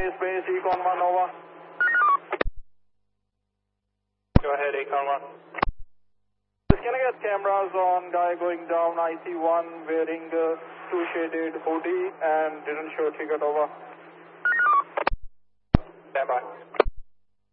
space, Econ 1 over. Go ahead, Econ 1. Can I get cameras on guy going down IC1 wearing two shaded hoodie and didn't show ticket over? Stand by.